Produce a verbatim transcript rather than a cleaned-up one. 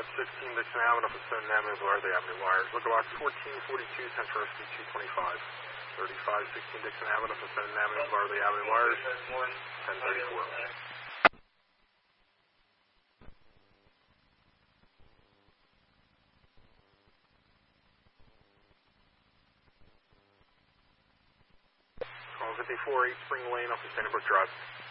sixteen Dixon Avenue, off of Stone Avenue, Barley Avenue wires. Local box fourteen forty-two, Central S D two twenty-five. thirty-five sixteen Dixon Avenue, off of Stone Avenue, Barley Avenue wires. ten thirty-four. Call fifty-four, eight Spring Lane, off of Sandy Brook Drive.